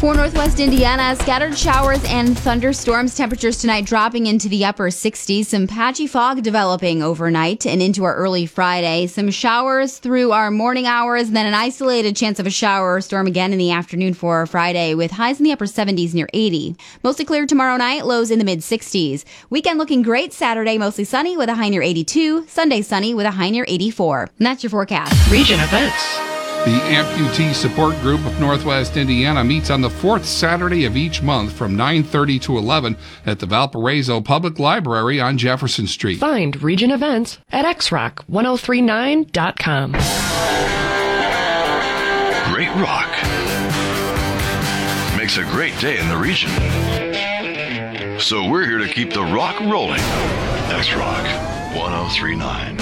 For Northwest Indiana, scattered showers and thunderstorms. Temperatures tonight dropping into the upper 60s. Some patchy fog developing overnight and into our early Friday. Some showers through our morning hours, then an isolated chance of a shower or storm again in the afternoon for Friday, with highs in the upper 70s near 80. Mostly clear tomorrow night, lows in the mid 60s. Weekend looking great. Saturday mostly sunny with a high near 82. Sunday sunny with a high near 84. And that's your forecast. Region events. The Amputee Support Group of Northwest Indiana meets on the fourth Saturday of each month from 9:30 to 11 at the Valparaiso Public Library on Jefferson Street. Find region events at xrock1039.com. Great rock makes a great day in the region. So we're here to keep the rock rolling. X-Rock 1039.